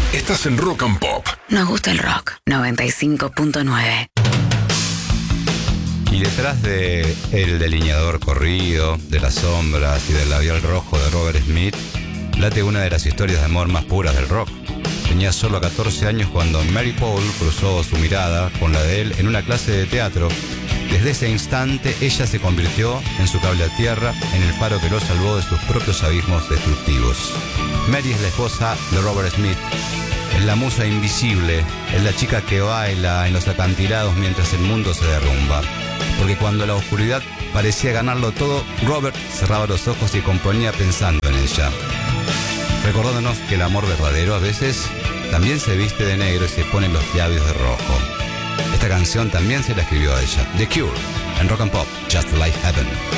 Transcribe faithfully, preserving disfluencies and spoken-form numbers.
Estás en Rock and Pop. Nos gusta el rock. noventa y cinco punto nueve. Y detrás de El delineador corrido, de las sombras y del labial rojo de Robert Smith, late una de las historias de amor más puras del rock. Tenía solo catorce años cuando Mary Paul cruzó su mirada con la de él en una clase de teatro. Desde ese instante, ella se convirtió en su cable a tierra, en el faro que lo salvó de sus propios abismos destructivos. Mary es la esposa de Robert Smith. Es la musa invisible, es la chica que baila en los acantilados mientras el mundo se derrumba. Porque cuando la oscuridad parecía ganarlo todo, Robert cerraba los ojos y componía pensando en ella. Recordándonos que el amor verdadero a veces también se viste de negro y se pone los labios de rojo. Esta canción también se la escribió a ella, The Cure, en Rock and Pop, Just Like Heaven.